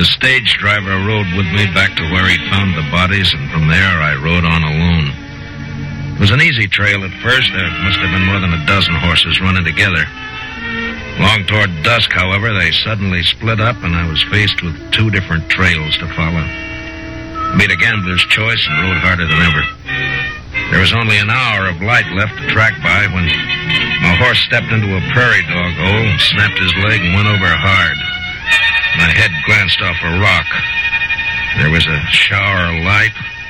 The stage driver rode with me back to where he'd found the bodies, and from there I rode on alone. It was an easy trail at first. There must have been more than a dozen horses running together. Long toward dusk, however, they suddenly split up, and I was faced with two different trails to follow. I made a gambler's choice and rode harder than ever. There was only an hour of light left to track by when my horse stepped into a prairie dog hole, snapped his leg, and went over hard. My head glanced off a rock. There was a shower of light.